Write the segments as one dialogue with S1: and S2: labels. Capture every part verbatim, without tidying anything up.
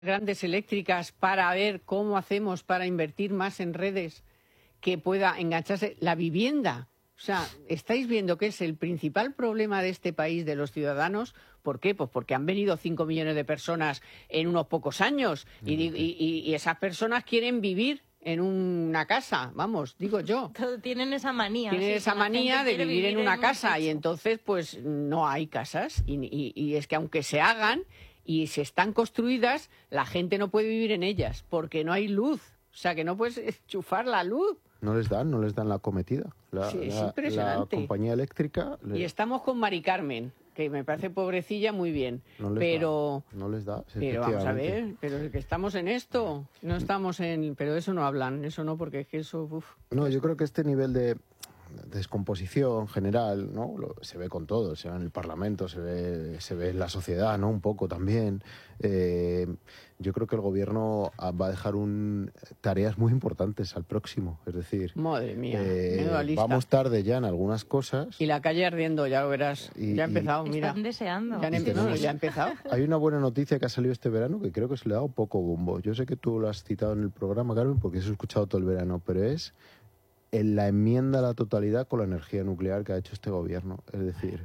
S1: grandes eléctricas para ver cómo hacemos para invertir más en redes que pueda engancharse la vivienda. O sea, estáis viendo que es el principal problema de este país, de los ciudadanos. ¿Por qué? Pues porque han venido cinco millones de personas en unos pocos años y, y, y, y esas personas quieren vivir en una casa, vamos, digo yo.
S2: Tienen esa manía.
S1: Tienen
S2: sí,
S1: esa manía de vivir, vivir en una
S2: en
S1: casa
S2: un
S1: y entonces pues no hay casas y, y, y es que aunque se hagan y se están construidas, la gente no puede vivir en ellas porque no hay luz. O sea, que no puedes enchufar la luz.
S3: No les dan, no les dan la acometida. La,
S1: sí, es
S3: la,
S1: impresionante.
S3: La compañía eléctrica... Le...
S1: Y estamos con Mari Carmen, que me parece pobrecilla muy bien.
S3: No les
S1: pero
S3: da, no les da,
S1: pero vamos a ver, pero es que estamos en esto, no estamos en... Pero eso no hablan, eso no, porque es que eso... Uf.
S3: No, yo creo que este nivel de descomposición general, ¿no? Lo, se ve con todo, se ve en el Parlamento, se ve, se ve en la sociedad, ¿no? Un poco también. Eh, yo creo que el gobierno va a dejar un, tareas muy importantes al próximo, es decir...
S1: Madre mía,
S3: eh, vamos tarde ya en algunas cosas.
S1: Y la calle ardiendo, ya lo verás,
S3: y,
S1: ya ha empezado,
S2: y
S1: mira.
S2: Están deseando.
S1: Ya, han no, ya ha empezado.
S3: Hay una buena noticia que ha salido este verano que creo que se le ha dado poco bombo. Yo sé que tú lo has citado en el programa, Carmen, porque has escuchado todo el verano, pero es... en la enmienda a la totalidad con la energía nuclear que ha hecho este gobierno. Es decir,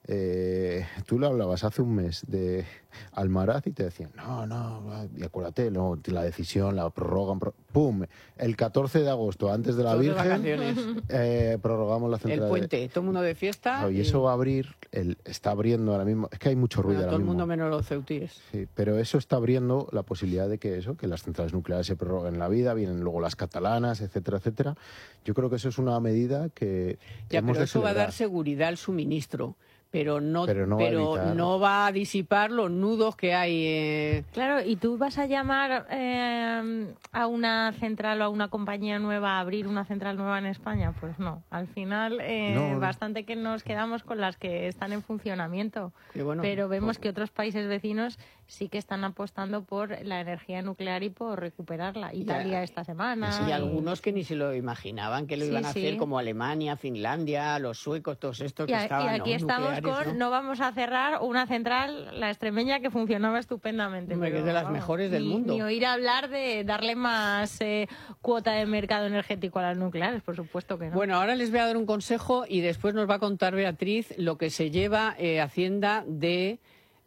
S3: eh, tú le hablabas hace un mes de Almaraz y te decían, no, no, y acuérdate, no, la decisión la prorrogan, pro ¡pum! El catorce de agosto, antes de la
S1: Todos
S3: Virgen, eh, prorrogamos la central.
S1: El puente, de... todo el mundo de fiesta.
S3: No, y, y eso va a abrir, el, está abriendo ahora mismo, es que hay mucho ruido
S1: bueno,
S3: ahora
S1: todo
S3: mismo.
S1: el mundo menos los ceutíes.
S3: Sí, pero eso está abriendo la posibilidad de que eso, que las centrales nucleares se prorroguen en la vida, vienen luego las catalanas, etcétera, etcétera. Yo creo que eso es una medida que
S1: ya,
S3: hemos
S1: pero
S3: de
S1: eso
S3: celebrar.
S1: va a dar seguridad al suministro. Pero no,
S3: pero, no,
S1: pero
S3: va
S1: no va a disipar los nudos que hay. Eh...
S2: Claro, ¿y tú vas a llamar eh, a una central o a una compañía nueva a abrir una central nueva en España? Pues no. Al final, eh, no. bastante que nos quedamos con las que están en funcionamiento.
S1: Bueno,
S2: pero vemos
S1: pues...
S2: que otros países vecinos sí que están apostando por la energía nuclear y por recuperarla. Italia
S1: ya,
S2: esta semana.
S1: Y, y algunos que ni se lo imaginaban, que lo
S2: sí,
S1: iban a
S2: sí.
S1: hacer, como Alemania, Finlandia, los suecos, todos estos
S2: y
S1: que
S2: a,
S1: estaban...
S2: Y aquí
S1: ¿no?
S2: estamos con,
S1: ¿no?
S2: no vamos a cerrar una central, la extremeña, que funcionaba estupendamente.
S1: Hombre,
S2: pero,
S1: que es de las
S2: vamos,
S1: mejores del
S2: ni,
S1: mundo.
S2: Ni oír hablar de darle más eh, cuota de mercado energético a las nucleares, por supuesto que no.
S1: Bueno, ahora les voy a dar un consejo y después nos va a contar Beatriz lo que se lleva eh, Hacienda de...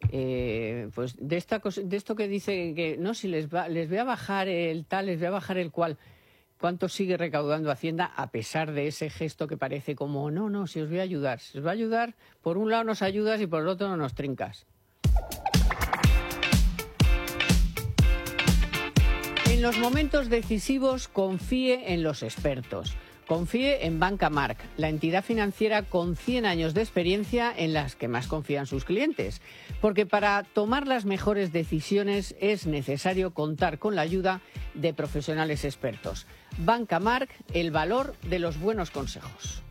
S1: Eh, pues de esta cosa, de esto que dice que no, si les va, les voy a bajar el tal, les voy a bajar el cual. ¿Cuánto sigue recaudando Hacienda a pesar de ese gesto que parece como no, no, si os voy a ayudar, si os va a ayudar, por un lado nos ayudas y por el otro no nos trincas? En los momentos decisivos confíe en los expertos. Confíe en Banca March, la entidad financiera con cien años de experiencia en las que más confían sus clientes. Porque para tomar las mejores decisiones es necesario contar con la ayuda de profesionales expertos. Banca March, el valor de los buenos consejos.